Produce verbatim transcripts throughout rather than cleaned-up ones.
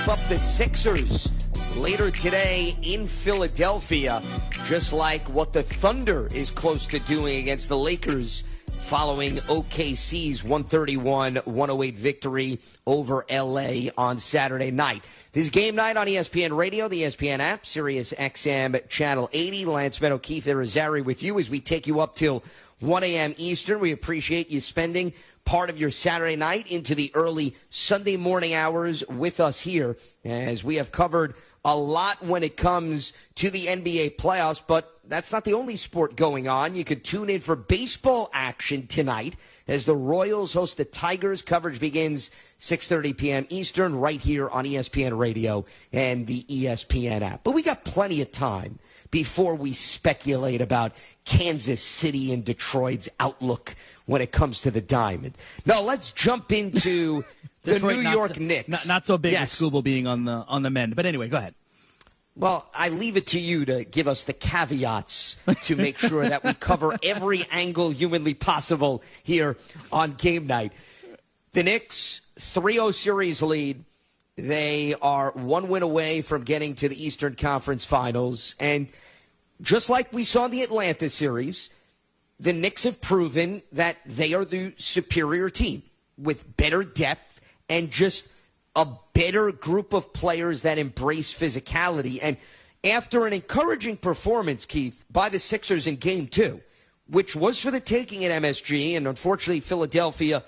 Up the Sixers later today in Philadelphia, just like what the Thunder is close to doing against the Lakers following O K C's one thirty-one one oh eight victory over L A on Saturday night. This is Game Night on E S P N Radio, the E S P N app, Sirius X M Channel eighty. Lance Meadow, Keith Irizarry with you as we take you up till one a.m. Eastern. We appreciate you spending part of your Saturday night into the early Sunday morning hours with us here, as we have covered a lot when it comes to the N B A playoffs, but that's not the only sport going on. You could tune in for baseball action tonight as the Royals host the Tigers. Coverage begins six thirty p.m. Eastern right here on E S P N Radio and the E S P N app. But we got plenty of time before we speculate about Kansas City and Detroit's outlook when it comes to the Diamond. No, let's jump into the Detroit, New not York so, Knicks. Not, not so big yes. as Scooble being on the on the mend. But anyway, go ahead. Well, I leave it to you to give us the caveats to make sure that we cover every angle humanly possible here on Game Night. The Knicks, three oh series lead. They are one win away from getting to the Eastern Conference Finals. And just like we saw in the Atlanta series, the Knicks have proven that they are the superior team with better depth and just a better group of players that embrace physicality. And after an encouraging performance, Keith, by the Sixers in Game two, which was for the taking at M S G, and unfortunately Philadelphia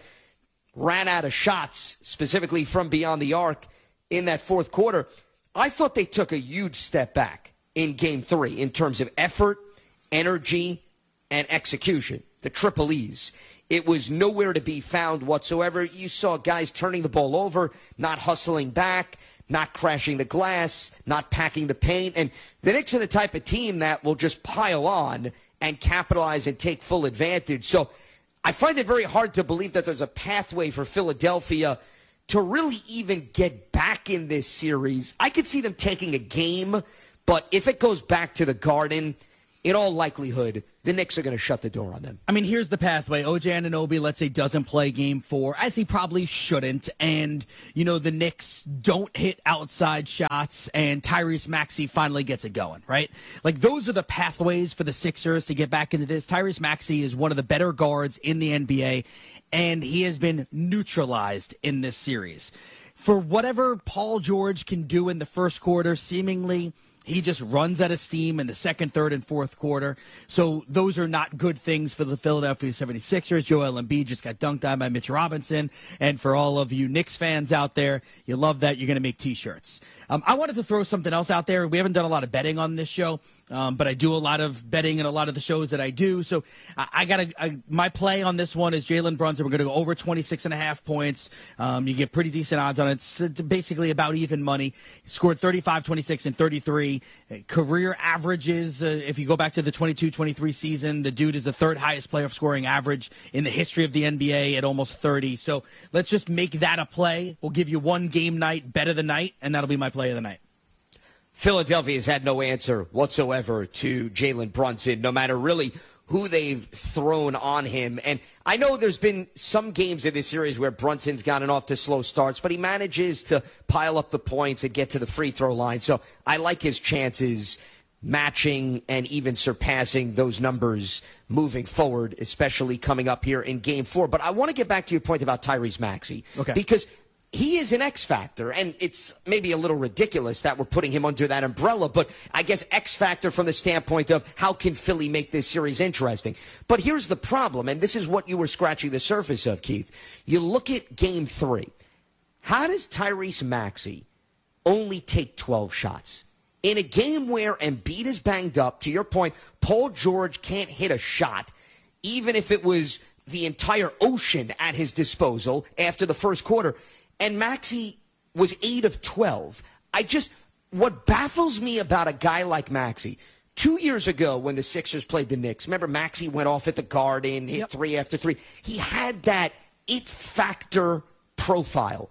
ran out of shots, specifically from beyond the arc in that fourth quarter, I thought they took a huge step back in Game three in terms of effort, energy, and execution, the triple E's. It was nowhere to be found whatsoever. You saw guys turning the ball over, not hustling back, not crashing the glass, not packing the paint. And the Knicks are the type of team that will just pile on and capitalize and take full advantage. So I find it very hard to believe that there's a pathway for Philadelphia to really even get back in this series. I could see them taking a game, but if it goes back to the Garden, in all likelihood, the Knicks are going to shut the door on them. I mean, here's the pathway. O J Anunoby, let's say, doesn't play game four, as he probably shouldn't. And, you know, the Knicks don't hit outside shots, and Tyrese Maxey finally gets it going, right? Like, those are the pathways for the Sixers to get back into this. Tyrese Maxey is one of the better guards in the N B A, and he has been neutralized in this series. For whatever Paul George can do in the first quarter, seemingly he just runs out of steam in the second, third, and fourth quarter. So those are not good things for the Philadelphia seventy-sixers. Joel Embiid just got dunked on by Mitch Robinson. And for all of you Knicks fans out there, you love that. You're going to make T-shirts. Um, I wanted to throw something else out there. We haven't done a lot of betting on this show, um, but I do a lot of betting in a lot of the shows that I do. So I, I got a, my play on this one is Jalen Brunson. We're going to go over twenty-six and a half points. Um, you get pretty decent odds on it. It's basically about even money. He scored thirty-five, twenty-six, and thirty-three. Career averages, uh, if you go back to the twenty-two twenty-three season, the dude is the third highest playoff scoring average in the history of the N B A at almost thirty. So let's just make that a play. We'll give you one game night, bet of the night, and that'll be my play of the night. Philadelphia has had no answer whatsoever to Jalen Brunson, no matter really who they've thrown on him. And I know there's been some games in this series where Brunson's gotten off to slow starts, but he manages to pile up the points and get to the free throw line. So I like his chances matching and even surpassing those numbers moving forward, especially coming up here in Game four. But I want to get back to your point about Tyrese Maxey. Okay. Because he is an X factor, and it's maybe a little ridiculous that we're putting him under that umbrella, but I guess X factor from the standpoint of how can Philly make this series interesting. But here's the problem, and this is what you were scratching the surface of, Keith. You look at Game three. How does Tyrese Maxey only take twelve shots? In a game where Embiid is banged up, to your point, Paul George can't hit a shot, even if it was the entire ocean at his disposal after the first quarter. And Maxey was eight of twelve. I just, what baffles me about a guy like Maxey, two years ago when the Sixers played the Knicks, remember Maxey went off at the Garden, hit yep. three after three. He had that it factor profile.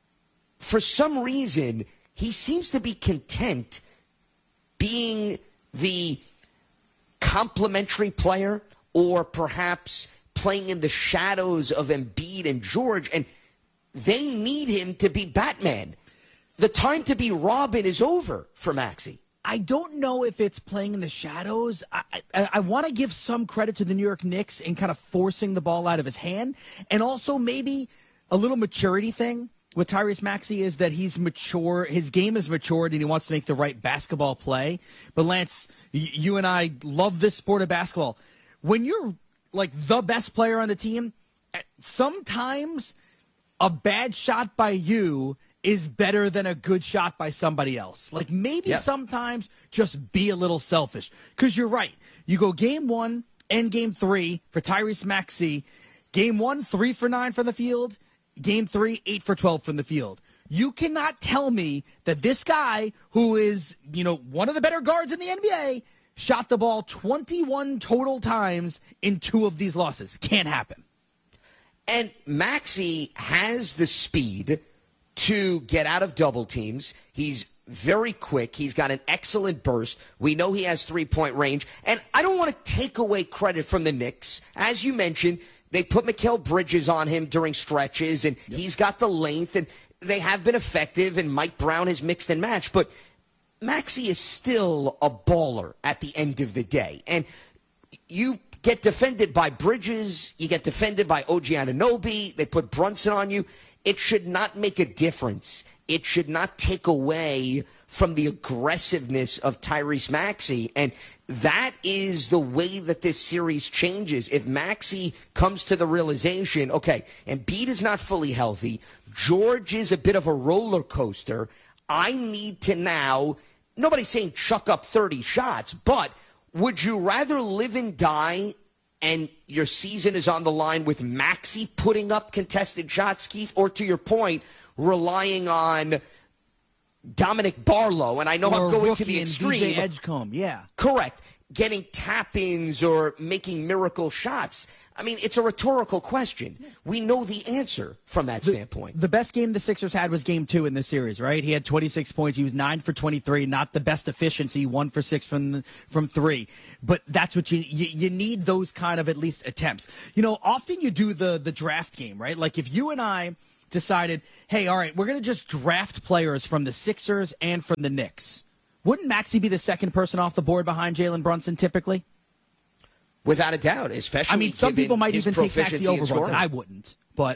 For some reason, he seems to be content being the complementary player or perhaps playing in the shadows of Embiid and George, and they need him to be Batman. the time to be Robin is over for Maxey. I don't know if it's playing in the shadows. I, I, I want to give some credit to the New York Knicks in kind of forcing the ball out of his hand. And also maybe a little maturity thing with Tyrese Maxey is that he's mature. His game is matured and he wants to make the right basketball play. But Lance, y- you and I love this sport of basketball. When you're like the best player on the team, sometimes a bad shot by you is better than a good shot by somebody else. Like maybe yep. sometimes just be a little selfish. Because you're right. You go game one and game three for Tyrese Maxey. Game one, three for nine from the field. Game three, eight for twelve from the field. You cannot tell me that this guy, who is, you know, one of the better guards in the N B A, shot the ball twenty-one total times in two of these losses. Can't happen. And Maxey has the speed to get out of double teams. He's very quick. He's got an excellent burst. We know he has three-point range. And I don't want to take away credit from the Knicks. As you mentioned, they put Mikal Bridges on him during stretches, and yep. he's got the length, and they have been effective, and Mike Brown has mixed and matched. But Maxey is still a baller at the end of the day. And you get defended by Bridges. You get defended by O G Anunoby. They put Brunson on you. It should not make a difference. It should not take away from the aggressiveness of Tyrese Maxey. And that is the way that this series changes. If Maxey comes to the realization, okay, Embiid is not fully healthy, George is a bit of a roller coaster, I need to now, nobody's saying chuck up thirty shots, but would you rather live and die and your season is on the line with Maxey putting up contested shots, Keith, or to your point, relying on Dominic Barlow, and I know or I'm going to the extreme. D J Edgecombe, yeah. Correct. Getting tap-ins or making miracle shots. I mean, it's a rhetorical question. We know the answer from that the, standpoint. The best game the Sixers had was game two in this series, right? He had twenty-six points. He was nine for twenty-three. Not the best efficiency, one for six from the, from three. But that's what you, you you need those kind of at least attempts. You know, often you do the the draft game, right? Like if you and I decided, hey, all right, we're going to just draft players from the Sixers and from the Knicks. Wouldn't Maxey be the second person off the board behind Jalen Brunson typically? Without a doubt, especially I mean, some people might even take Maxey over Brunson. I wouldn't, but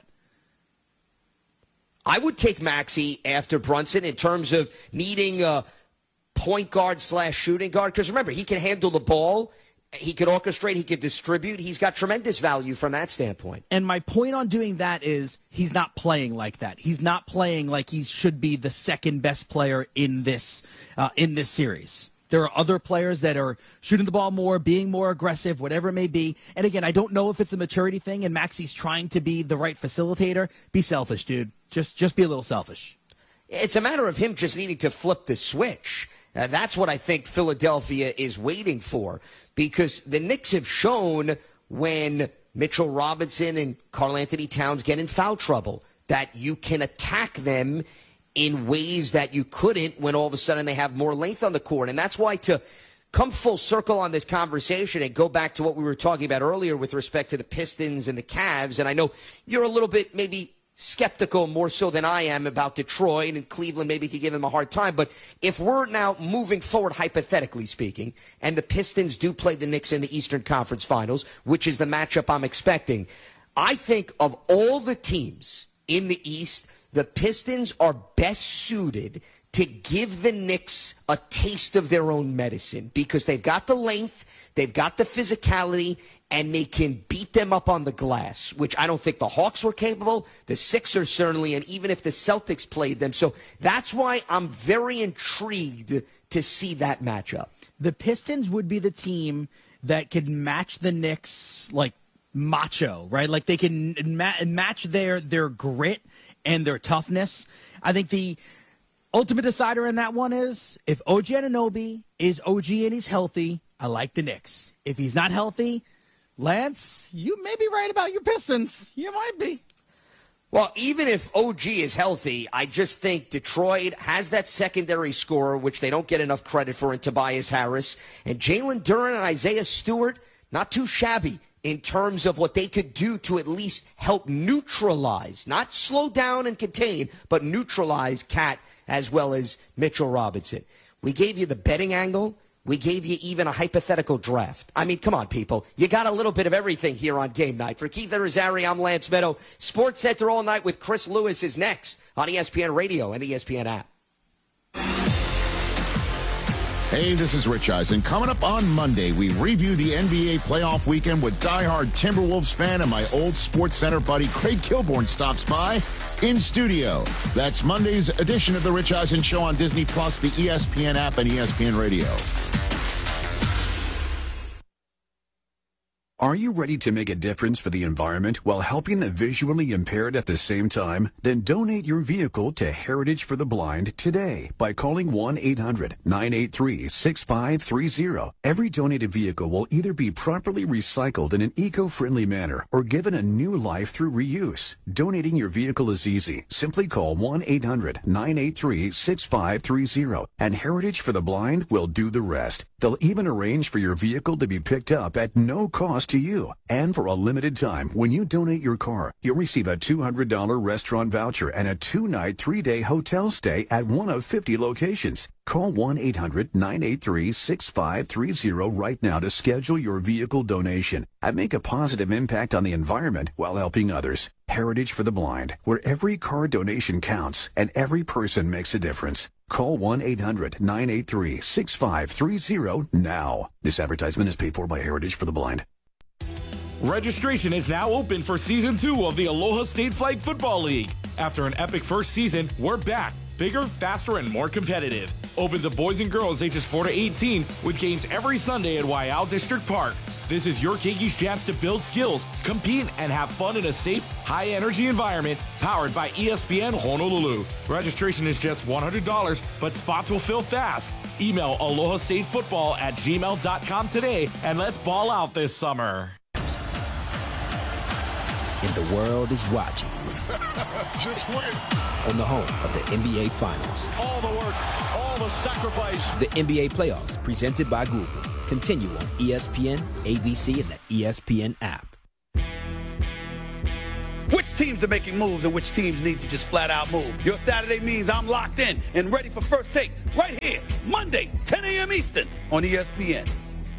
I would take Maxey after Brunson in terms of needing a point guard slash shooting guard. Because remember, he can handle the ball. He could orchestrate. He could distribute. He's got tremendous value from that standpoint. And my point on doing that is he's not playing like that. He's not playing like he should be the second best player in this uh, in this series. There are other players that are shooting the ball more, being more aggressive, whatever it may be. And again, I don't know if it's a maturity thing and Maxey's trying to be the right facilitator. Be selfish, dude. Just just be a little selfish. It's a matter of him just needing to flip the switch. Uh, that's what I think Philadelphia is waiting for, because the Knicks have shown when Mitchell Robinson and Karl Anthony Towns get in foul trouble that you can attack them in ways that you couldn't when all of a sudden they have more length on the court. And that's why, to come full circle on this conversation and go back to what we were talking about earlier with respect to the Pistons and the Cavs, and I know you're a little bit maybe skeptical more so than I am about Detroit, and Cleveland maybe could give them a hard time. But if we're now moving forward, hypothetically speaking, and the Pistons do play the Knicks in the Eastern Conference Finals, which is the matchup I'm expecting, I think of all the teams in the East, the Pistons are best suited to give the Knicks a taste of their own medicine, because they've got the length, they've got the physicality, and they can beat them up on the glass, which I don't think the Hawks were capable, the Sixers certainly, and even if the Celtics played them. So that's why I'm very intrigued to see that matchup. The Pistons would be the team that could match the Knicks like macho, right? Like they can ma- match their their grit and their toughness. I think the ultimate decider in that one is if O G Anunoby is O G and he's healthy, I like the Knicks. If he's not healthy, Lance, you may be right about your Pistons. You might be. Well, even if O G is healthy, I just think Detroit has that secondary scorer, which they don't get enough credit for in Tobias Harris. And Jalen Duren and Isaiah Stewart, not too shabby in terms of what they could do to at least help neutralize, not slow down and contain, but neutralize Cat as well as Mitchell Robinson. We gave you the betting angle. We gave you even a hypothetical draft. I mean, come on, people. You got a little bit of everything here on Game Night. For Keith Irizarry, I'm Lance Meadow. Sports Center all night with Chris Lewis is next on E S P N Radio and the E S P N app. Hey, this is Rich Eisen. Coming up on Monday, we review the N B A playoff weekend with diehard Timberwolves fan and my old Sports Center buddy Craig Kilborn stops by in studio. That's Monday's edition of the Rich Eisen Show on Disney Plus, the E S P N app, and E S P N Radio. Are you ready to make a difference for the environment while helping the visually impaired at the same time? Then donate your vehicle to Heritage for the Blind today by calling one eight hundred nine eight three six five three zero. Every donated vehicle will either be properly recycled in an eco-friendly manner or given a new life through reuse. Donating your vehicle is easy. Simply call one eight hundred nine eight three six five three zero and Heritage for the Blind will do the rest. They'll even arrange for your vehicle to be picked up at no cost to you. And for a limited time, when you donate your car, you'll receive a two hundred dollars restaurant voucher and a two-night, three-day hotel stay at one of fifty locations. Call one eight hundred nine eight three six five three zero right now to schedule your vehicle donation and make a positive impact on the environment while helping others. Heritage for the Blind, where every car donation counts and every person makes a difference. Call one eight hundred nine eight three six five three zero now. This advertisement is paid for by Heritage for the Blind. Registration is now open for Season two of the Aloha State Flag Football League. After an epic first season, we're back. Bigger, faster, and more competitive. Open to boys and girls ages four to eighteen with games every Sunday at Waiau District Park. This is your Keikis chance to build skills, compete, and have fun in a safe, high-energy environment powered by E S P N Honolulu. Registration is just one hundred dollars, but spots will fill fast. Email aloha state football at gmail dot com today, and let's ball out this summer. And the world is watching. Just win. On the home of the N B A Finals. All the work, all the sacrifice. The N B A Playoffs, presented by Google. Continue on E S P N, A B C, and the E S P N app. Which teams are making moves and which teams need to just flat out move? Your Saturday means I'm locked in and ready for First Take right here, Monday, ten a.m. Eastern on E S P N.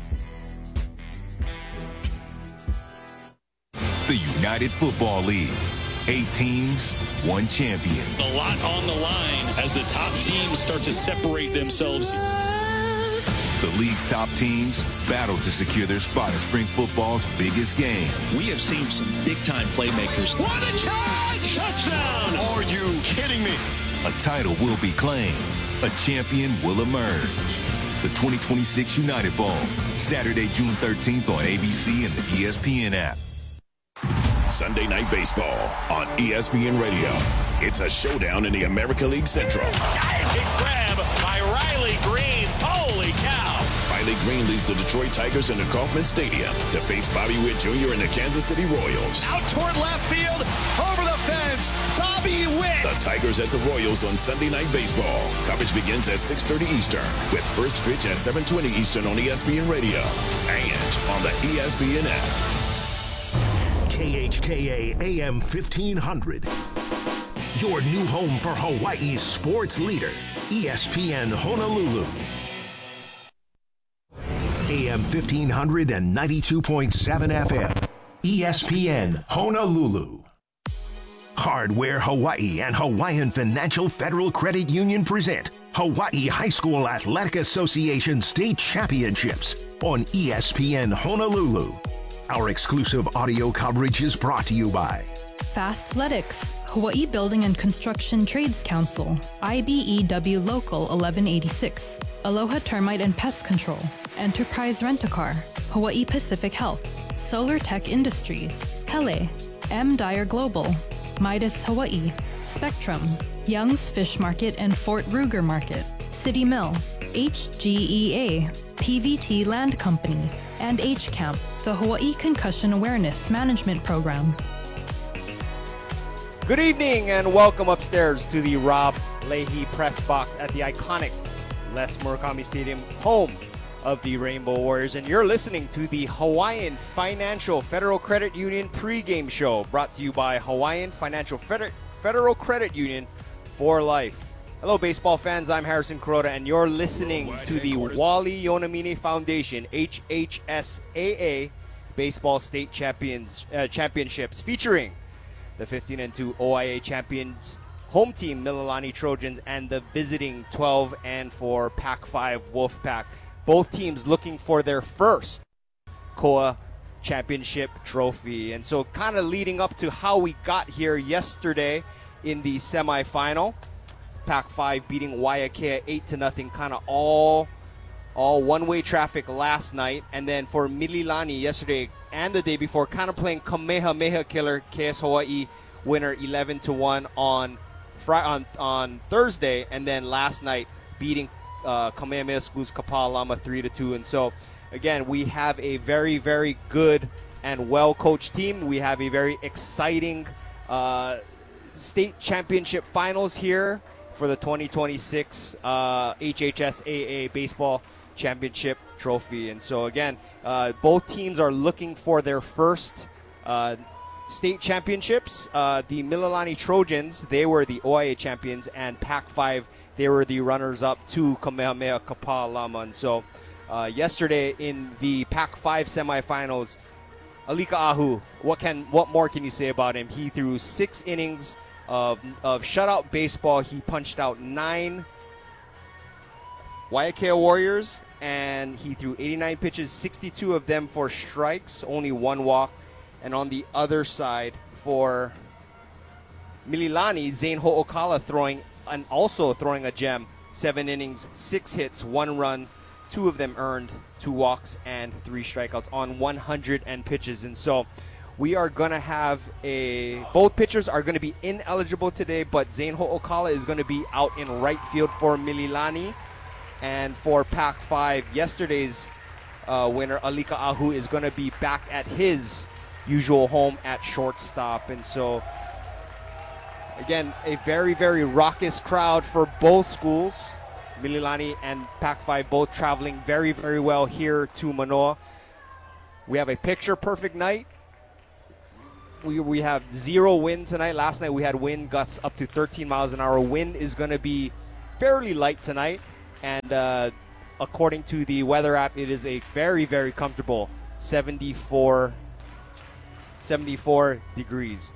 The United Football League. Eight teams, one champion. A lot on the line as the top teams start to separate themselves. The league's top teams battle to secure their spot in spring football's biggest game. We have seen some big-time playmakers. What a catch! Touchdown! Are you kidding me? A title will be claimed. A champion will emerge. The twenty twenty-six United Bowl, Saturday, June thirteenth on A B C and the E S P N app. Sunday Night Baseball on E S P N Radio. It's a showdown in the America League Central. Big grab by Riley Green. Holy cow. Riley Green leads the Detroit Tigers into Kauffman Stadium to face Bobby Witt Junior and the Kansas City Royals. Out toward left field, over the fence, Bobby Witt. The Tigers at the Royals on Sunday Night Baseball. Coverage begins at six thirty Eastern with first pitch at seven twenty Eastern on E S P N Radio and on the E S P N app. K H K A A M fifteen hundred. Your new home for Hawaii's sports leader, E S P N Honolulu. A M fifteen hundred and ninety-two point seven F M. E S P N Honolulu. Hardware Hawaii and Hawaiian Financial Federal Credit Union present Hawaii High School Athletic Association State Championships on E S P N Honolulu. Our exclusive audio coverage is brought to you by Fastletics, Hawaii Building and Construction Trades Council, I B E W Local eleven eighty-six, Aloha Termite and Pest Control, Enterprise Rent-A-Car, Hawaii Pacific Health, Solar Tech Industries, Hele, M. Dyer Global, Midas Hawaii, Spectrum, Young's Fish Market and Fort Ruger Market, City Mill, H G E A, P V T Land Company, and H CAMP, the Hawaii Concussion Awareness Management Program. Good evening and welcome upstairs to the Rob Leahy press box at the iconic Les Murakami Stadium, home of the Rainbow Warriors. And you're listening to the Hawaiian Financial Federal Credit Union pregame show, brought to you by Hawaiian Financial Feder- Federal Credit Union for life. Hello, baseball fans. I'm Harrison Kuroda, and you're listening to the Wally Yonamine Foundation H H S A A Baseball State Champions uh, Championships, featuring the fifteen and two O I A champions home team Mililani Trojans and the visiting twelve and four Pac five Wolfpack. Both teams looking for their first C O A championship trophy. And so kind of leading up to how we got here yesterday in the semifinal, Pac five beating Waiakea eight to nothing, kind of all all one-way traffic last night. And then for Mililani yesterday and the day before, kind of playing Kamehameha killer, K S Hawaii winner eleven to one on Friday, on on Thursday, and then last night beating uh, Kamehameha Schools Kapalama three to two. And so again, we have a very, very good and well-coached team. We have a very exciting uh, state championship finals here for the twenty twenty-six uh, H H S A A Baseball Championship Trophy. And so again, uh, both teams are looking for their first uh, state championships. Uh, the Mililani Trojans, they were the O I A champions, and Pac five, they were the runners-up to Kamehameha Kapalama. And so uh, yesterday in the Pac five semifinals, Alika Ahu, what can what more can you say about him? He threw six innings of, of shutout baseball. He punched out nine Waiakea Warriors, and he threw eighty-nine pitches, sixty-two of them for strikes, only one walk. And on the other side for Mililani, Zane Ho'okala throwing and also throwing a gem, seven innings, six hits, one run, two of them earned, two walks, and three strikeouts on one hundred pitches. And so we are going to have a, both pitchers are going to be ineligible today, but Zane Ho'okala is going to be out in right field for Mililani. And for Pac five, yesterday's uh, winner, Alika Ahu, is going to be back at his usual home at shortstop. And so, again, a very, very raucous crowd for both schools. Mililani and Pac five both traveling very, very well here to Manoa. We have a picture-perfect night. We, we have zero wind tonight. Last night we had wind gusts up to thirteen miles an hour. Wind is going to be fairly light tonight. And uh, according to the weather app, it is a very, very comfortable seventy-four, seventy-four degrees.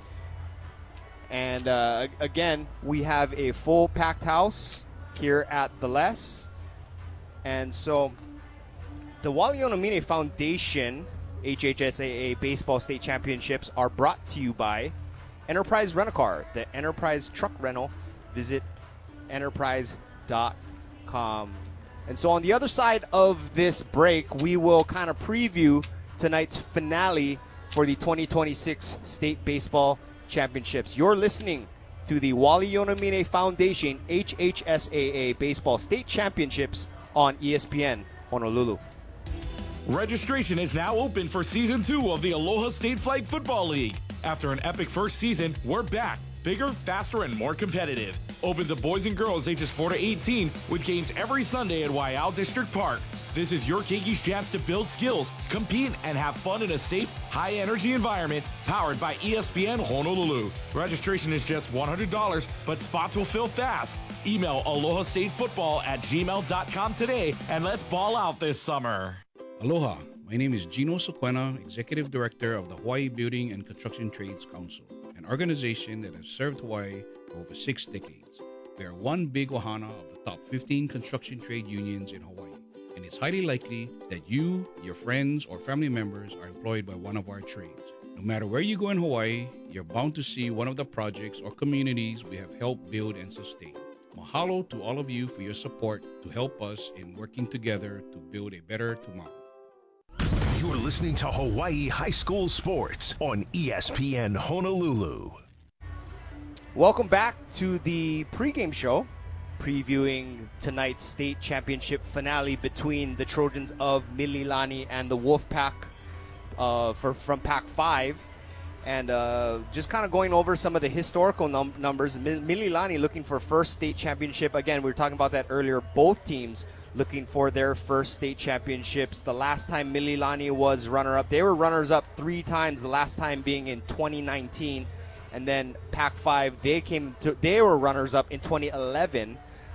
And uh, again, we have a full packed house here at the Les. And so the Wally Yonamine Foundation H H S A A Baseball State Championships are brought to you by Enterprise Rent-A-Car, the Enterprise Truck Rental. Visit enterprise dot com. And so on the other side of this break, we will kind of preview tonight's finale for the twenty twenty-six State Baseball Championships. You're listening to the Wally Yonamine Foundation H H S A A Baseball State Championships on E S P N Honolulu. Registration is now open for Season two of the Aloha State Flag Football League. After an epic first season, we're back. Bigger, faster, and more competitive. Open to boys and girls ages four to eighteen with games every Sunday at Waiau District Park. This is your Keki's chance to build skills, compete, and have fun in a safe, high-energy environment powered by E S P N Honolulu. Registration is just one hundred dollars, but spots will fill fast. Email aloha state football at gmail dot com today, and let's ball out this summer. Aloha, my name is Gino Soquena, Executive Director of the Hawaii Building and Construction Trades Council, an organization that has served Hawaii for over six decades. We are one big ohana of the top fifteen construction trade unions in Hawaii, and it's highly likely that you, your friends, or family members are employed by one of our trades. No matter where you go in Hawaii, you're bound to see one of the projects or communities we have helped build and sustain. Mahalo to all of you for your support to help us in working together to build a better tomorrow. You're listening to Hawaii High School Sports on E S P N Honolulu. Welcome back to the pregame show, previewing tonight's state championship finale between the Trojans of Mililani and the Wolfpack uh, for, from Pac five. And uh, just kind of going over some of the historical num numbers. Mililani looking for first state championship. Again, we were talking about that earlier. Both teams looking for their first state championships. The last time Mililani was runner-up, they were runners-up three times, the last time being in twenty nineteen. And then Pac five, they came to, they were runners-up in twenty eleven.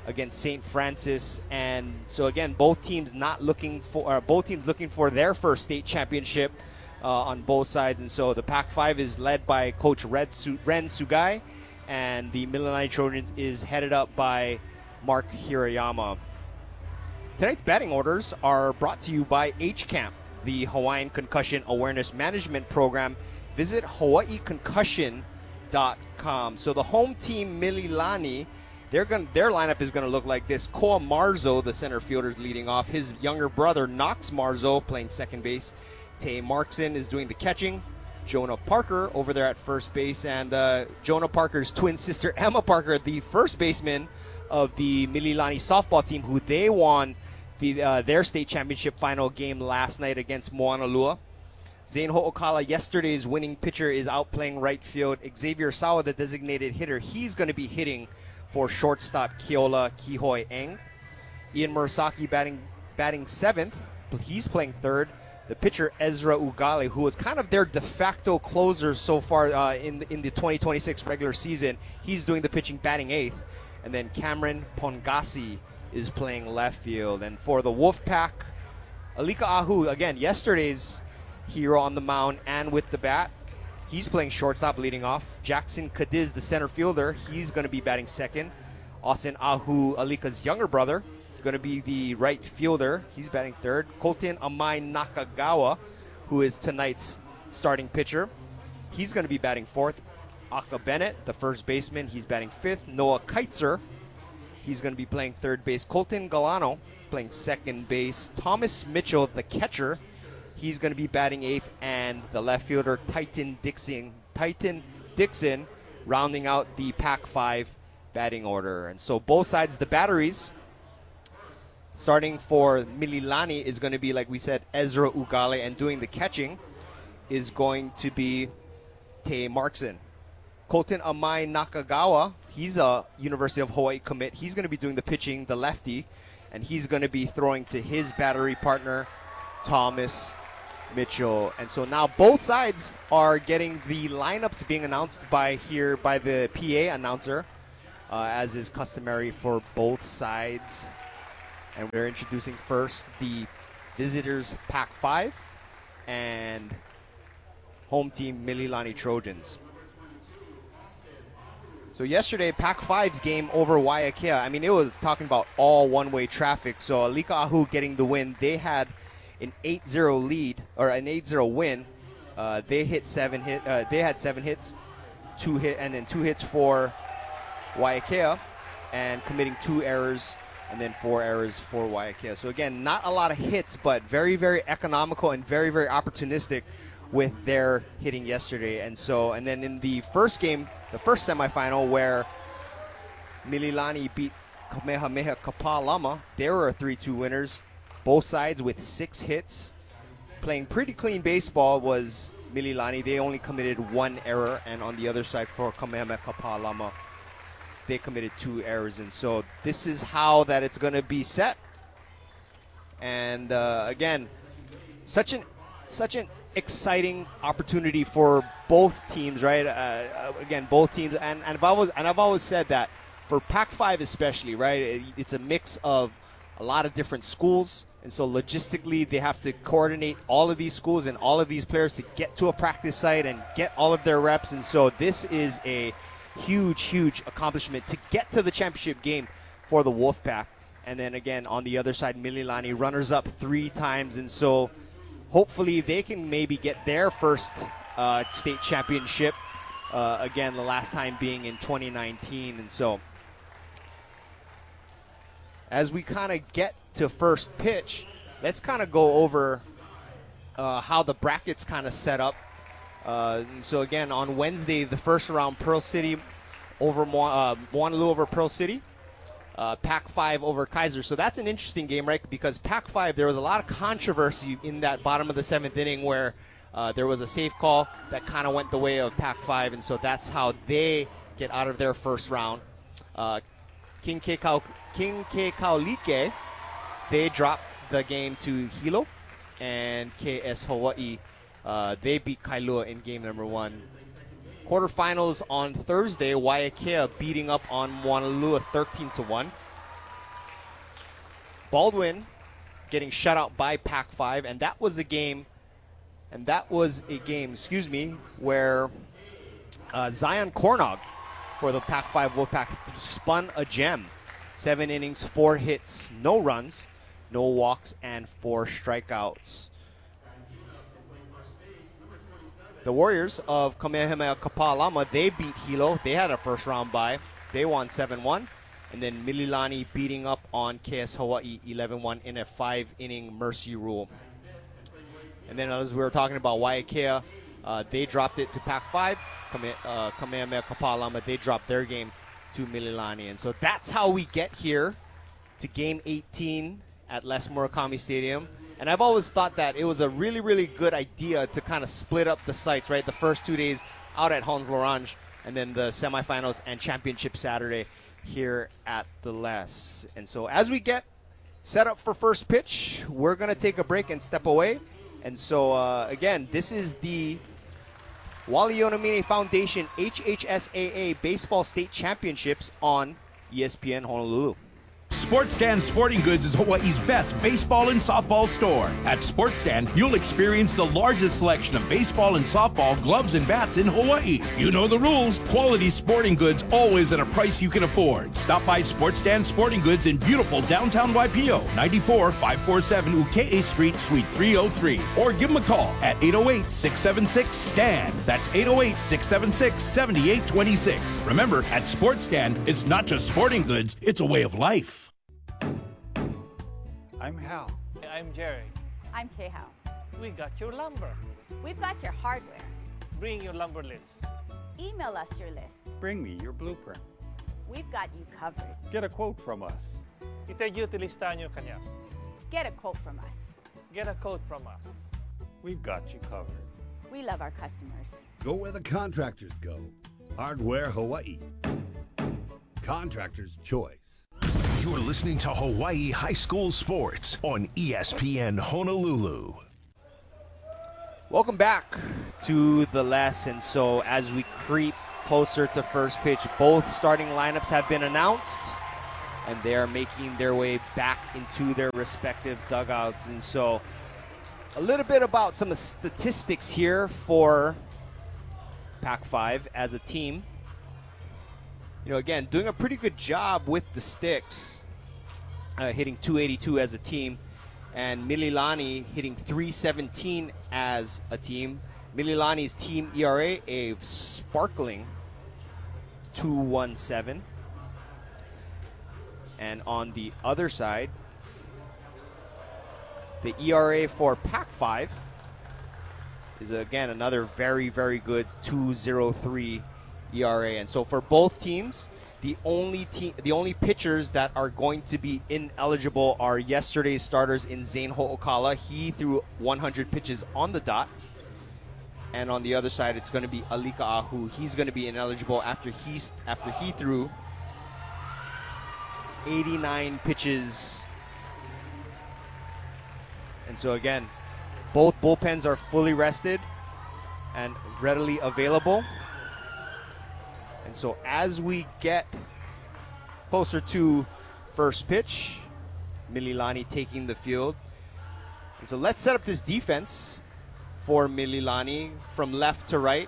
against Saint Francis. And so again, both teams not looking for, uh, both teams looking for their first state championship uh, on both sides. And so the Pac five is led by Coach Red Su- Ren Sugai, and the Mililani Trojans is headed up by Mark Hirayama. Tonight's batting orders are brought to you by H Camp, the Hawaiian Concussion Awareness Management Program. Visit hawaii concussion dot com. So the home team, Mililani, they're going their lineup is going to look like this. Koa Marzo, the center fielder, is leading off. His younger brother, Knox Marzo, playing second base. Tay Markson is doing the catching. Jonah Parker over there at first base. And uh, Jonah Parker's twin sister, Emma Parker, the first baseman of the Mililani softball team, who they won the uh, their state championship final game last night against Moanalua. Zane Ho'okala, yesterday's winning pitcher, is out playing right field. Xavier Sawa, the designated hitter, he's going to be hitting for shortstop Keola Kihoi Eng. Ian Murasaki batting batting seventh. He's playing third. The pitcher Ezra Ugale, who was kind of their de facto closer so far uh, in the, in the twenty twenty-six regular season, he's doing the pitching, batting eighth. And then Cameron Pongasi is playing left field. And for the Wolfpack, Alika Ahu, again, yesterday's hero on the mound and with the bat. He's playing shortstop, leading off. Jackson Cadiz, the center fielder, he's going to be batting second. Austin Ahu, Alika's younger brother, is going to be the right fielder. He's batting third. Colton Amai Nakagawa, who is tonight's starting pitcher, he's going to be batting fourth. Aka Bennett, the first baseman, he's batting fifth. Noah Keitzer, he's going to be playing third base. Colton Galano playing second base. Thomas Mitchell, the catcher, he's going to be batting eighth, and the left fielder Titan Dixon, Titan Dixon, rounding out the Pac five batting order. And so both sides, the batteries, starting for Mililani is going to be, like we said, Ezra Ugale, and doing the catching is going to be Tay Markson. Colton Amai Nakagawa, he's a University of Hawaii commit. He's going to be doing the pitching, the lefty, and he's going to be throwing to his battery partner, Thomas Mitchell. And so now both sides are getting the lineups being announced by here by the P A announcer, uh, as is customary for both sides. And we're introducing first the visitors Pac five and home team Mililani Trojans. So yesterday, Pac five's game over Waiakea, I mean, it was talking about all one-way traffic. So Alika Ahu getting the win. They had an eight zero lead, or an eight zero win. Uh, they hit seven hit. Uh, they had seven hits, two hit, and then two hits for Waiakea, and committing two errors, and then four errors for Waiakea. So again, not a lot of hits, but very, very economical and very, very opportunistic with their hitting yesterday. And so, and then in the first game, the first semifinal, where Mililani beat Kamehameha Kapalama, they were three two winners. Both sides with six hits. Playing pretty clean baseball was Mililani. They only committed one error, and on the other side for Kamehameha Kapalama, they committed two errors. And so this is how that it's going to be set. And uh, again, such an such an exciting opportunity for both teams, right? Uh, again, both teams, and, and I've always and I've always said that for Pac five especially, right? It, it's a mix of a lot of different schools, and so logistically they have to coordinate all of these schools and all of these players to get to a practice site and get all of their reps. And so this is a huge, huge accomplishment to get to the championship game for the Wolfpack. And then again, on the other side, Mililani, runners up three times, and so hopefully they can maybe get their first uh, state championship, uh, again, the last time being in twenty nineteen. And so as we kind of get to first pitch, let's kind of go over uh, how the brackets kind of set up. Uh, and so again, on Wednesday, the first round, Pearl City over Mo- uh, Moanalua over Pearl City. Uh, Pac five over Kaiser. So that's an interesting game, right? Because Pac five, there was a lot of controversy in that bottom of the seventh inning where uh, there was a safe call that kind of went the way of Pac five, and so that's how they get out of their first round. Uh, King Kekau, King Kekaulike, they dropped the game to Hilo, and K S Hawaii, uh, they beat Kailua in game number one. Quarterfinals on Thursday, Waiakea beating up on Moanalua thirteen to one. Baldwin getting shut out by Pac five, and that was a game, and that was a game, excuse me, where uh, Zion Cornog for the Pac five Wolfpack spun a gem. Seven innings, four hits, no runs, no walks, and four strikeouts. The Warriors of Kamehameha Kapalama, they beat Hilo. They had a first round bye. They won seven one. And then Mililani beating up on K S Hawaii eleven one in a five-inning mercy rule. And then as we were talking about Waiakea, uh, they dropped it to Pac five. Kame, uh, Kamehameha Kapalama, they dropped their game to Mililani. And so that's how we get here to Game eighteen at Les Murakami Stadium. And I've always thought that it was a really, really good idea to kind of split up the sites, right? The first two days out at Hans L'Orange, and then the semifinals and championship Saturday here at the Les. And so as we get set up for first pitch, we're going to take a break and step away. And so, uh, again, this is the Wally Yonomine Foundation H H S A A Baseball State Championships on E S P N Honolulu. Sports Stand Sporting Goods is Hawaii's best baseball and softball store. At Sports Stand, you'll experience the largest selection of baseball and softball gloves and bats in Hawaii. You know the rules. Quality sporting goods always at a price you can afford. Stop by Sports Stand Sporting Goods in beautiful downtown Waipio, ninety-four five forty-seven Ukea Street, Suite three oh three. Or give them a call at eight oh eight, six seven six, S T A N D. That's eight oh eight, six seven six, seven eight two six. Remember, at Sports Stand, it's not just sporting goods, it's a way of life. I'm Hal. I'm Jerry. I'm Kay-Hao. We got your lumber. We've got your hardware. Bring your lumber list. Email us your list. Bring me your blueprint. We've got you covered. Get a quote from us. Itayo listahan nyo kanya. Get a quote from us. Get a quote from us. We've got you covered. We love our customers. Go where the contractors go. Hardware Hawaii. Contractor's choice. You're listening to Hawaii High School Sports on E S P N Honolulu. Welcome back to the lesson. So as we creep closer to first pitch, both starting lineups have been announced, and they are making their way back into their respective dugouts. And so a little bit about some statistics here for Pac five as a team. You know, again, doing a pretty good job with the sticks, uh, hitting two eighty-two as a team, and Mililani hitting three seventeen as a team. Mililani's team E R A, a sparkling two seventeen. And on the other side, the E R A for Pac five is, again, another very, very good two oh three E R A. And so for both teams, the only team, the only pitchers that are going to be ineligible are yesterday's starters in Zane Ho'okala. He threw one hundred pitches on the dot. And on the other side, it's going to be Alika Ahu. He's going to be ineligible after he's after he threw eighty-nine pitches. And so again, both bullpens are fully rested and readily available. And so as we get closer to first pitch, Mililani taking the field. And so let's set up this defense for Mililani from left to right.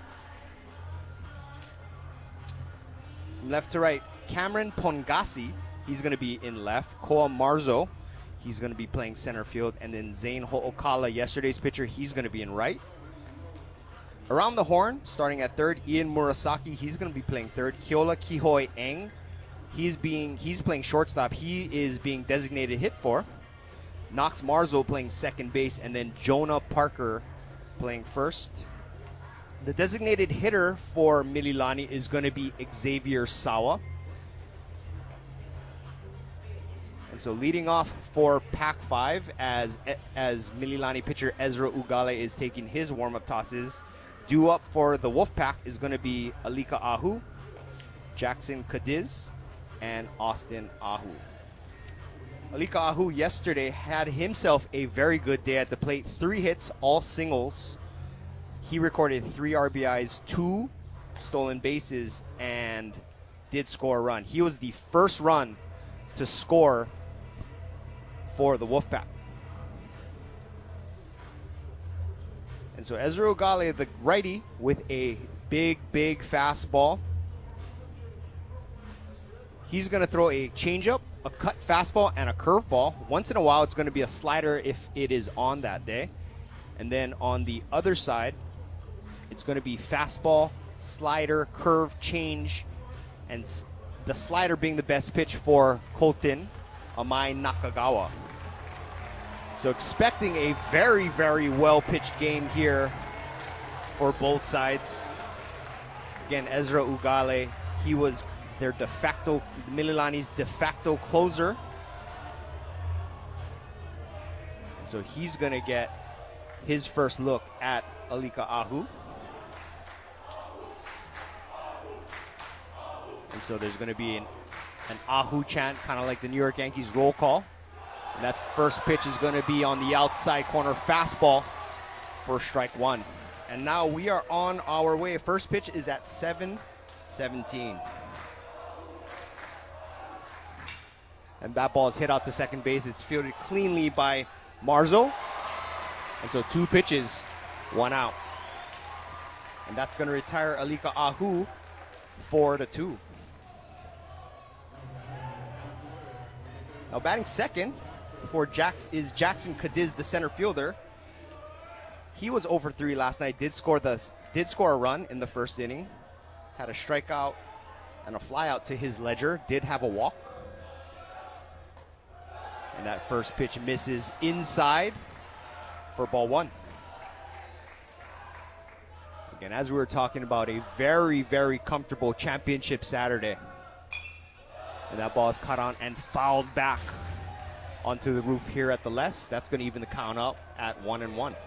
From left to right, Cameron Pongasi, he's going to be in left. Koa Marzo, he's going to be playing center field. And then Zane Ho'okala, yesterday's pitcher, he's going to be in right. Around the horn, starting at third, Ian Murasaki, he's going to be playing third. Keola Kihoi Eng, he's being he's playing shortstop. He is being designated hit for. Knox Marzo playing second base, and then Jonah Parker playing first. The designated hitter for Mililani is going to be Xavier Sawa. And so leading off for Pac five as as Mililani pitcher Ezra Ugale is taking his warm-up tosses. Due up for the Wolfpack is going to be Alika Ahu, Jackson Cadiz, and Austin Ahu. Alika Ahu yesterday had himself a very good day at the plate. Three hits, all singles. He recorded three R B Is, two stolen bases, and did score a run. He was the first run to score for the Wolfpack. And so Ezra Ugale, the righty, with a big, big fastball. He's going to throw a changeup, a cut fastball, and a curveball. Once in a while, it's going to be a slider if it is on that day. And then on the other side, it's going to be fastball, slider, curve, change, and the slider being the best pitch for Koten Amai Nakagawa. So expecting a very, very well-pitched game here for both sides. Again, Ezra Ugale, he was their de facto, Mililani's de facto closer. So he's going to get his first look at Alika Ahu. And so there's going to be an, an Ahu chant, kind of like the New York Yankees roll call. And that's first pitch is going to be on the outside corner fastball for strike one. And now we are on our way. First pitch is at seven seventeen. And that ball is hit out to second base. It's fielded cleanly by Marzo. And so two pitches, one out. And that's going to retire Alika Ahu four to two. Now batting second for Jax is Jackson Cadiz, the center fielder. He was over three last night. Did score the did score a run in the first inning. Had a strikeout and a flyout to his ledger. Did have a walk. And that first pitch misses inside for ball one. Again, as we were talking about, a very, very comfortable championship Saturday. And that ball is caught on and fouled back onto the roof here at the Les. That's going to even the count up at one and one.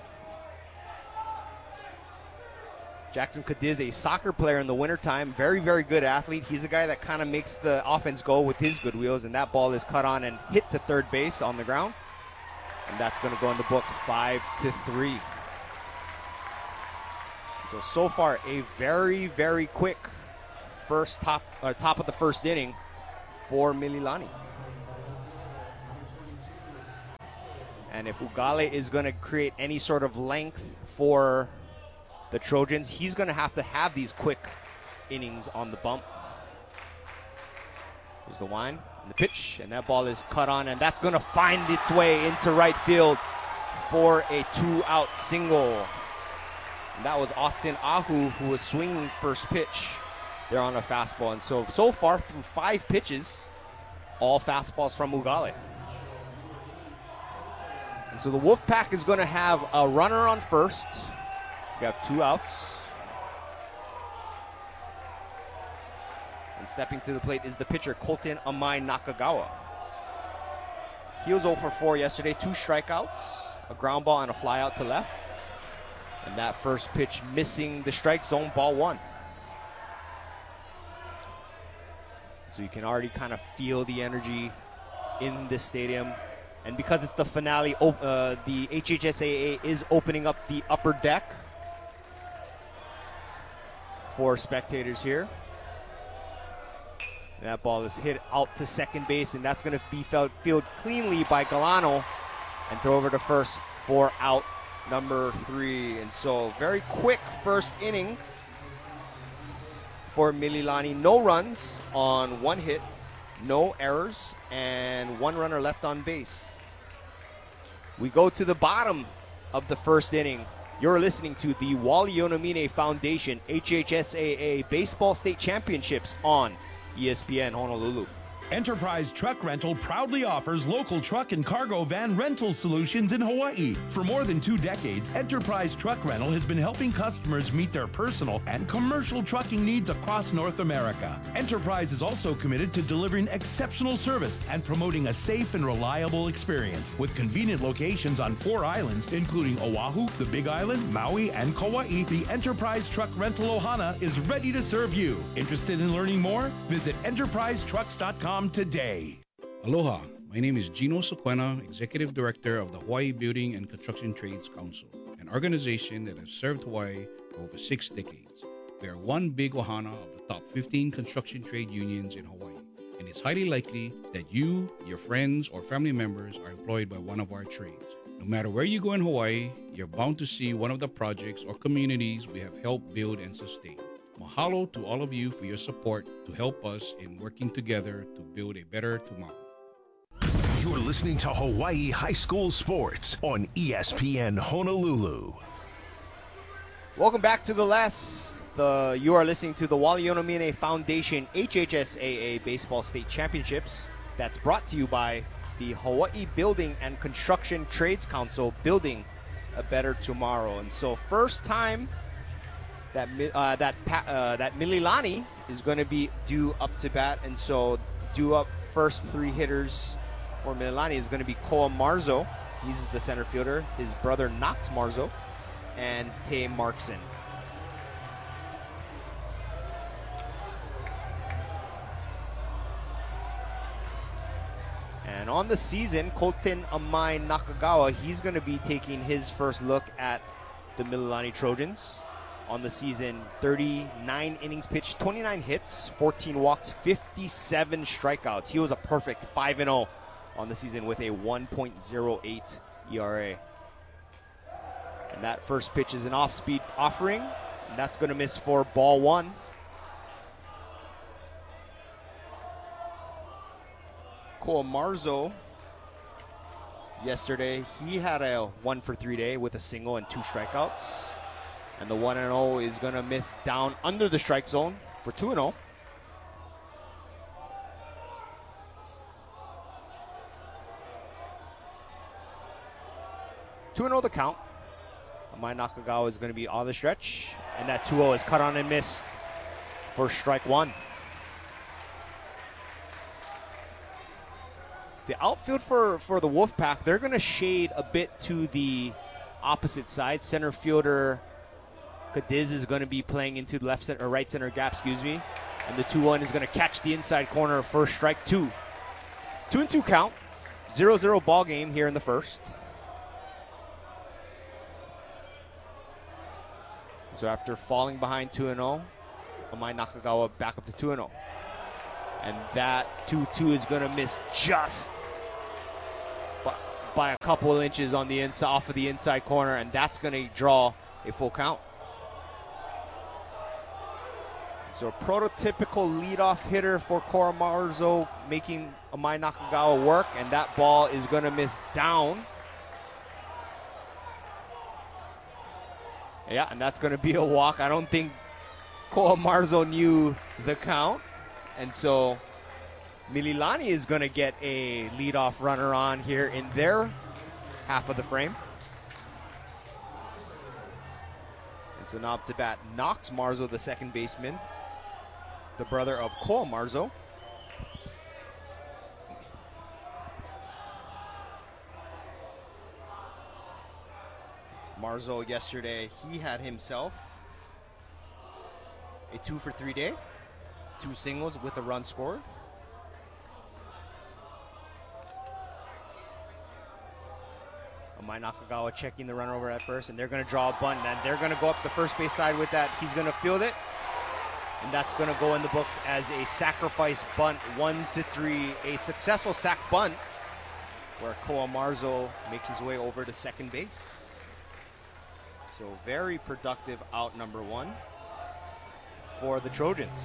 Jackson Cadiz, a soccer player in the wintertime, very, very good athlete. He's a guy that kind of makes the offense go with his good wheels, and that ball is cut on and hit to third base on the ground. And that's going to go in the book five to three. So, so far, a very, very quick first top, uh, top of the first inning for Mililani. And if Ugale is going to create any sort of length for the Trojans, he's going to have to have these quick innings on the bump. There's the wind and the pitch, and that ball is cut on, and that's going to find its way into right field for a two-out single. And that was Austin Ahu, who was swinging first pitch there on a fastball. And so, so far through five pitches, all fastballs from Ugale. And so the Wolfpack is going to have a runner on first. We have two outs. And stepping to the plate is the pitcher, Koten Amai Nakagawa. He was oh for four yesterday, two strikeouts, a ground ball and a fly out to left. And that first pitch missing the strike zone, ball one. So you can already kind of feel the energy in this stadium. And because it's the finale, uh, the H H S A A is opening up the upper deck for spectators here. And that ball is hit out to second base, and that's going to be fielded cleanly by Galano and throw over to first for out number three. And so very quick first inning for Mililani. No runs on one hit, no errors, and one runner left on base. We go to the bottom of the first inning. You're listening to the Wally Onomine Foundation H H S A A Baseball State Championships on E S P N Honolulu. Enterprise Truck Rental proudly offers local truck and cargo van rental solutions in Hawaii. For more than two decades, Enterprise Truck Rental has been helping customers meet their personal and commercial trucking needs across North America. Enterprise is also committed to delivering exceptional service and promoting a safe and reliable experience. With convenient locations on four islands, including Oahu, the Big Island, Maui, and Kauai, the Enterprise Truck Rental Ohana is ready to serve you. Interested in learning more? Visit enterprise trucks dot com today. Aloha, my name is Gino Sequena, Executive Director of the Hawaii Building and Construction Trades Council, an organization that has served Hawaii for over six decades. We are one big ohana of the top fifteen construction trade unions in Hawaii, and it's highly likely that you, your friends, or family members are employed by one of our trades. No matter where you go in Hawaii, you're bound to see one of the projects or communities we have helped build and sustain. Mahalo to all of you for your support to help us in working together to build a better tomorrow. You're listening to Hawaii High School Sports on E S P N Honolulu. Welcome back to the less. The you are listening to the Wali Onomine Foundation H H S A A Baseball State Championships. That's brought to you by the Hawaii Building and Construction Trades Council, building a better tomorrow. And so, first time that uh, that uh, that Mililani is going to be due up to bat, and so due up first three hitters for Mililani is going to be Koa Marzo. He's the center fielder. His brother Knox Marzo and Tay Markson. And on the season, Kolten Amai Nakagawa, he's going to be taking his first look at the Mililani Trojans. On the season, thirty-nine innings pitched, twenty-nine hits, fourteen walks, fifty-seven strikeouts. He was a perfect five and oh on the season with a one point oh eight E R A. And that first pitch is an off-speed offering, and that's going to miss for ball one. Koa Marzo, yesterday, he had a one for three day with a single and two strikeouts. And the one and oh is going to miss down under the strike zone for two and oh. two and oh the count. Amai Nakagawa is going to be on the stretch. And that two oh is cut on and missed for strike one. The outfield for, for the Wolfpack, they're going to shade a bit to the opposite side. Center fielder Cadiz is going to be playing into the left center, or right center gap, excuse me. And the two one is going to catch the inside corner for strike two. Two and two count. zero zero ball game here in the first. So after falling behind two and oh, Amai Nakagawa back up to two and oh. And that two two is going to miss just by, by a couple inches on the inside, off of the inside corner, and that's going to draw a full count. So a prototypical leadoff hitter for Koa Marzo, making Amai Nakagawa work, and that ball is going to miss down. Yeah, and that's going to be a walk. I don't think Koa Marzo knew the count. And so Mililani is going to get a leadoff runner on here in their half of the frame. And so now up to bat, Knox Marzo, the second baseman, the brother of Koa Marzo. Marzo yesterday, he had himself a two for three day. Two singles with a run scored. Amai Nakagawa checking the run over at first, and they're going to draw a bunt, and they're going to go up the first base side with that. He's going to field it, and that's going to go in the books as a sacrifice bunt, one to three, a successful sac bunt, where Koa Marzo makes his way over to second base. So very productive out number one for the Trojans.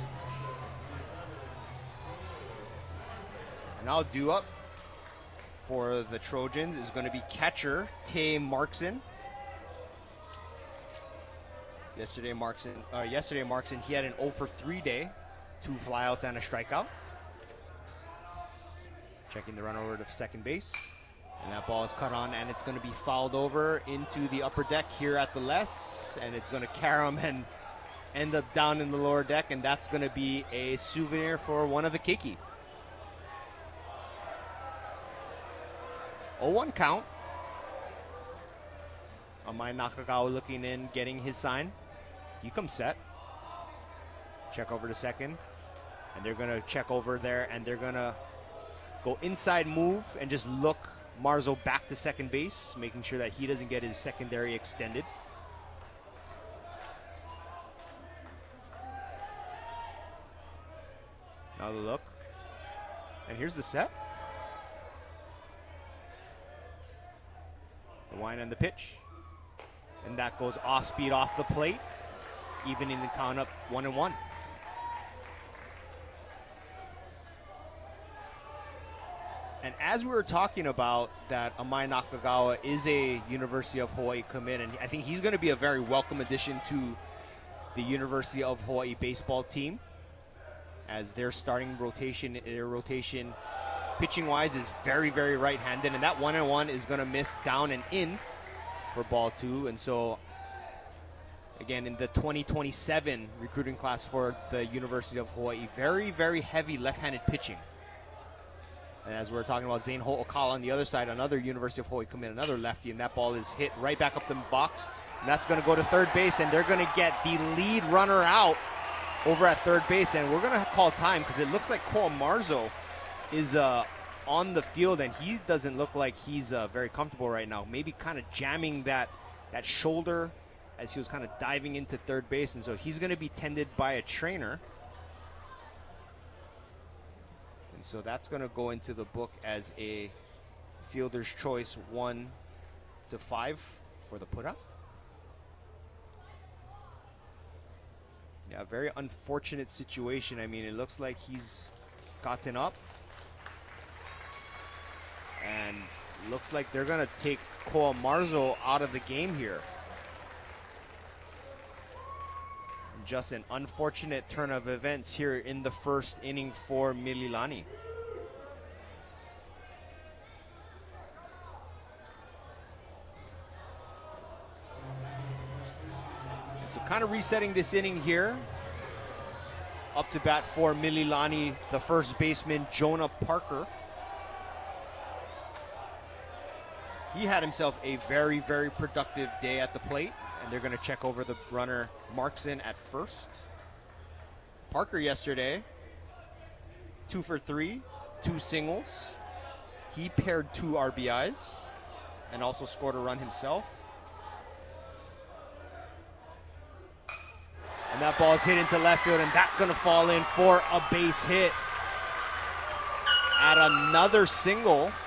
Now due up for the Trojans is going to be catcher Tay Markson. Yesterday Markson, uh, yesterday Markson, he had an oh for three day, two flyouts and a strikeout. Checking the run over to second base, and that ball is cut on, and it's going to be fouled over into the upper deck here at the less, and it's going to carry him and end up down in the lower deck, and that's going to be a souvenir for one of the Keiki. oh one count. Amai Nakagawa looking in, getting his sign. He comes set. Check over to second. And they're going to check over there, and they're going to go inside move and just look Marzo back to second base, making sure that he doesn't get his secondary extended. Now the look. And here's the set. The wind and the pitch. And that goes off speed off the plate, evening the count up one and one. And as we were talking about that Amai Nakagawa is a University of Hawaii commit, and I think he's going to be a very welcome addition to the University of Hawaii baseball team, as their starting rotation, their rotation pitching-wise is very, very right-handed, and that one and one is going to miss down and in for ball two. And so, again, in the twenty twenty-seven recruiting class for the University of Hawaii, very, very heavy left-handed pitching. And as we're talking about Zane Ho'okala on the other side, another University of Hawaii commit, another lefty, and that ball is hit right back up the box. And that's going to go to third base, and they're going to get the lead runner out over at third base. And we're going to call time because it looks like Koa Marzo is uh, on the field, and he doesn't look like he's uh, very comfortable right now. Maybe kind of jamming that, that shoulder as he was kind of diving into third base. And so he's going to be tended by a trainer. And so that's going to go into the book as a fielder's choice one to five for the put-up. Yeah, very unfortunate situation. I mean, it looks like he's gotten up. And looks like they're going to take Koa Marzo out of the game here. Just an unfortunate turn of events here in the first inning for Mililani. And so kind of resetting this inning here. Up to bat for Mililani, the first baseman, Jonah Parker. He had himself a very, very productive day at the plate. And they're going to check over the runner Markson at first. Parker yesterday, two for three, two singles. He paired two R B Is and also scored a run himself. And that ball is hit into left field, and that's going to fall in for a base hit. At another single